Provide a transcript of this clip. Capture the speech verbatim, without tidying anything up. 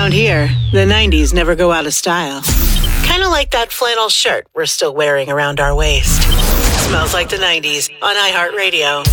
Around here, the nineties never go out of style. Kind of like that flannel shirt we're still wearing around our waist. Smells like the nineties on iHeartRadio.